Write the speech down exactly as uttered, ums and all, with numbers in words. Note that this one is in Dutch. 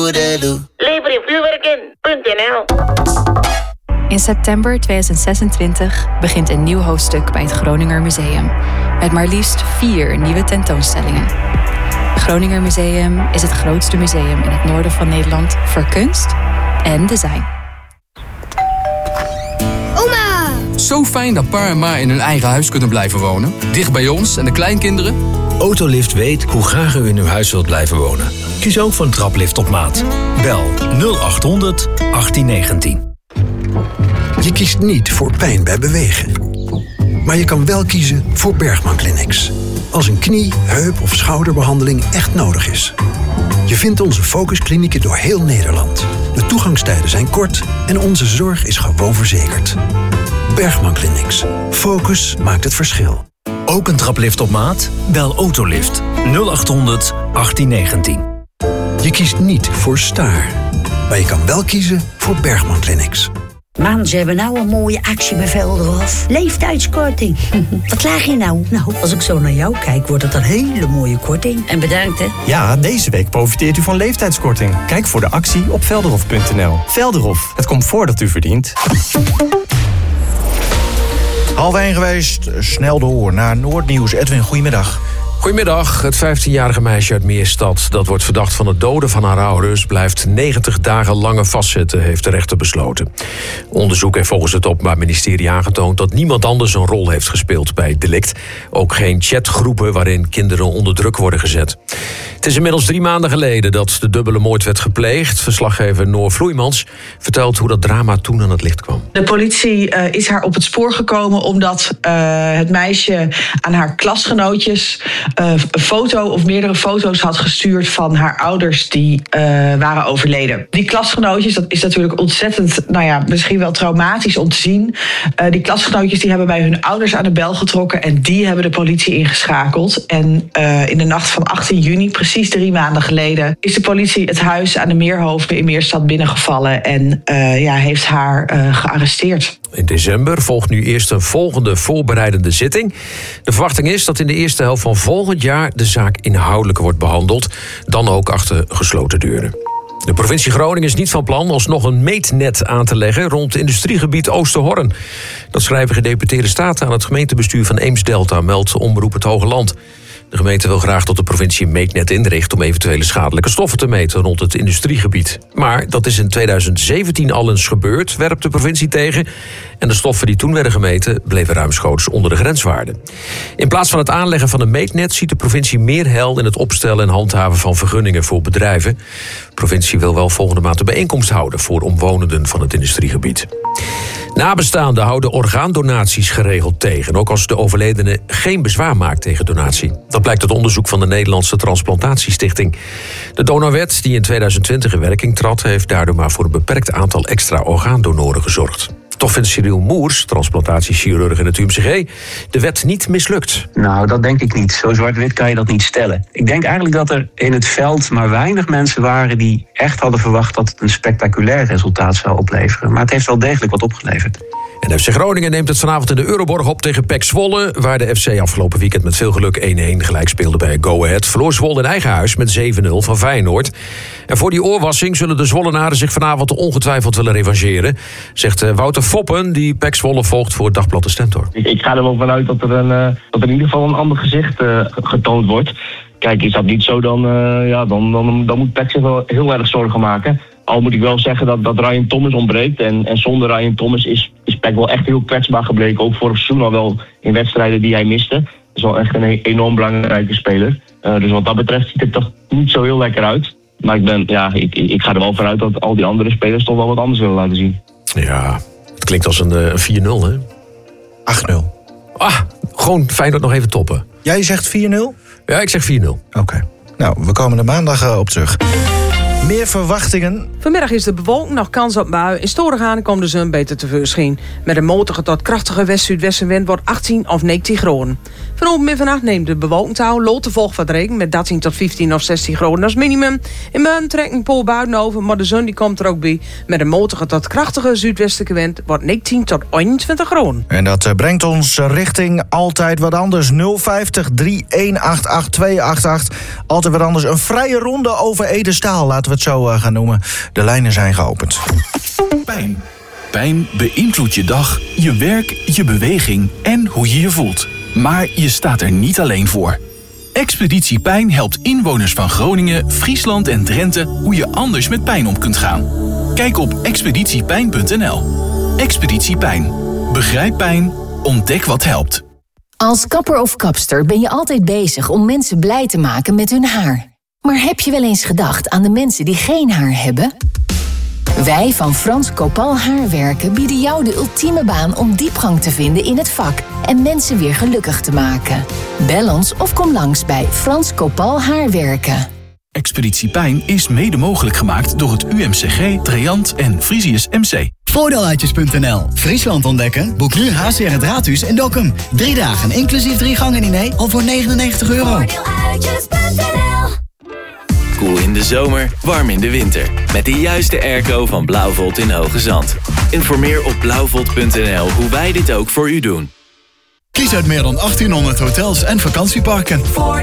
toedeloe. Lever je vuurwerk in punt n l. In september tweeduizend zesentwintig begint een nieuw hoofdstuk bij het Groninger Museum. Met maar liefst vier nieuwe tentoonstellingen. Het Groninger Museum is het grootste museum in het noorden van Nederland voor kunst en design. Oma! Zo fijn dat pa en ma in hun eigen huis kunnen blijven wonen. Dicht bij ons en de kleinkinderen. Autolift weet hoe graag u in uw huis wilt blijven wonen. Kies ook voor een traplift op maat. Bel nul acht honderd achttien negentien. Je kiest niet voor pijn bij bewegen. Maar je kan wel kiezen voor Bergman Clinics. Als een knie, heup of schouderbehandeling echt nodig is. Je vindt onze focusklinieken door heel Nederland. De toegangstijden zijn kort en onze zorg is gewoon verzekerd. Bergman Clinics. Focus maakt het verschil. Ook een traplift op maat? Bel Autolift nul acht honderd achttien negentien. Je kiest niet voor Staar. Maar je kan wel kiezen voor Bergman Clinics. Man, ze hebben nou een mooie actie bij Velderhof. Leeftijdskorting. Wat klaag je nou? Nou, als ik zo naar jou kijk, wordt het een hele mooie korting. En bedankt, hè? Ja, deze week profiteert u van leeftijdskorting. Kijk voor de actie op velderhof punt n l. Velderhof, het comfort dat u verdient. Half één geweest, snel door naar Noordnieuws. Edwin, goedemiddag. Goedemiddag. Het vijftienjarige meisje uit Meerstad dat wordt verdacht van het doden van haar ouders blijft negentig dagen langer vastzitten, heeft de rechter besloten. Onderzoek heeft volgens het Openbaar Ministerie aangetoond dat niemand anders een rol heeft gespeeld bij het delict. Ook geen chatgroepen waarin kinderen onder druk worden gezet. Het is inmiddels drie maanden geleden dat de dubbele moord werd gepleegd. Verslaggever Noor Vloeimans vertelt hoe dat drama toen aan het licht kwam. De politie uh, is haar op het spoor gekomen omdat uh, het meisje aan haar klasgenootjes Uh, een foto of meerdere foto's had gestuurd van haar ouders die uh, waren overleden. Die klasgenootjes, dat is natuurlijk ontzettend, nou ja, misschien wel traumatisch om te zien. Uh, die klasgenootjes die hebben bij hun ouders aan de bel getrokken en die hebben de politie ingeschakeld. En uh, in de nacht van achttien juni, precies drie maanden geleden, is de politie het huis aan de Meerhoven in Meerstad binnengevallen en uh, ja, heeft haar uh, gearresteerd. In december volgt nu eerst een volgende voorbereidende zitting. De verwachting is dat in de eerste helft van volgend jaar de zaak inhoudelijk wordt behandeld, dan ook achter gesloten deuren. De provincie Groningen is niet van plan alsnog een meetnet aan te leggen rond het industriegebied Oosterhorn. Dat schrijven gedeputeerde staten aan het gemeentebestuur van Eems-Delta, meldt Omroep het Hoge Land. De gemeente wil graag dat de provincie een meetnet inricht om eventuele schadelijke stoffen te meten rond het industriegebied. Maar dat is in tweeduizend zeventien al eens gebeurd, werpt de provincie tegen. En de stoffen die toen werden gemeten bleven ruimschoots onder de grenswaarde. In plaats van het aanleggen van een meetnet ziet de provincie meer heil in het opstellen en handhaven van vergunningen voor bedrijven. De provincie wil wel volgende maand een bijeenkomst houden voor omwonenden van het industriegebied. Nabestaanden houden orgaandonaties geregeld tegen, ook als de overledene geen bezwaar maakt tegen donatie. Dat blijkt uit onderzoek van de Nederlandse Transplantatiestichting. De donorwet die in tweeduizend twintig in werking trad, heeft daardoor maar voor een beperkt aantal extra orgaandonoren gezorgd. Toch vindt Cyril Moers, transplantatiechirurg in het U M C G, de wet niet mislukt. Nou, dat denk ik niet. Zo zwart-wit kan je dat niet stellen. Ik denk eigenlijk dat er in het veld maar weinig mensen waren die echt hadden verwacht dat het een spectaculair resultaat zou opleveren. Maar het heeft wel degelijk wat opgeleverd. En F C Groningen neemt het vanavond in de Euroborg op tegen P E C Zwolle, waar de F C afgelopen weekend met veel geluk één-één gelijk speelde bij Go Ahead. Verloor Zwolle in eigen huis met zeven nul van Feyenoord. En voor die oorwassing zullen de Zwollenaren zich vanavond ongetwijfeld willen revancheren, zegt Wouter Foppen, die P E C Zwolle volgt voor het Dagblad de Stentor. Ik, ik ga er wel vanuit dat er, een, uh, dat er in ieder geval een ander gezicht uh, getoond wordt. Kijk, is dat niet zo, dan, uh, ja, dan, dan, dan moet P E C zich wel heel erg zorgen maken. Al moet ik wel zeggen dat, dat Ryan Thomas ontbreekt. En, en zonder Ryan Thomas is, is P E C wel echt heel kwetsbaar gebleken. Ook vorig seizoen al wel in wedstrijden die hij miste. Dat is wel echt een enorm belangrijke speler. Uh, dus wat dat betreft ziet het toch niet zo heel lekker uit. Maar ik, ben, ja, ik, ik ga er wel vanuit dat al die andere spelers toch wel wat anders willen laten zien. Ja, het klinkt als een, een vier nul, hè? acht nul. Ah, gewoon Feyenoord nog even toppen. Jij zegt vier nul? Ja, ik zeg vier nul. Oké. Okay. Nou, we komen er maandag uh, op terug. Meer verwachtingen. Vanmiddag is de bewolking nog kans op buien. In Storegaan komt de zon beter tevoorschijn. Met een matige tot krachtige west-zuidwestenwind wordt achttien of negentien graden. Vanavond en vannacht neemt de bewolking toe. Lot te volg wat regen met dertien tot vijftien of zestien graden als minimum. In Muiden trekt een pool buiten over, maar de zon die komt er ook bij. Met een matige tot krachtige zuidwestelijke wind wordt negentien tot eenentwintig graden. En dat uh, brengt ons richting altijd wat anders. nul vijftig, drie een acht acht, twee acht acht. Altijd wat anders. Een vrije ronde over Ede Staal. Laten we we het zo uh, gaan noemen. De lijnen zijn geopend. Pijn. Pijn beïnvloedt je dag, je werk, je beweging en hoe je je voelt. Maar je staat er niet alleen voor. Expeditie Pijn helpt inwoners van Groningen, Friesland en Drenthe hoe je anders met pijn om kunt gaan. Kijk op expeditiepijn punt n l. Expeditie Pijn. Begrijp pijn, ontdek wat helpt. Als kapper of kapster ben je altijd bezig om mensen blij te maken met hun haar. Maar heb je wel eens gedacht aan de mensen die geen haar hebben? Wij van Frans Copal Haarwerken bieden jou de ultieme baan om diepgang te vinden in het vak en mensen weer gelukkig te maken. Bel ons of kom langs bij Frans Copal Haarwerken. Expeditie Pijn is mede mogelijk gemaakt door het U M C G, Treant en Frisius M C. Voordeeluitjes punt n l. Friesland ontdekken? Boek nu H C R het Raadhuis en Dokkum. Drie dagen, inclusief drie gangen diner, al voor negenennegentig euro. Voordeeluitjes punt n l. Koel in de zomer, warm in de winter. Met de juiste airco van Blauwvolt in Hoge Zand. Informeer op blauwvolt punt n l hoe wij dit ook voor u doen. Kies uit meer dan achttienhonderd hotels en vakantieparken.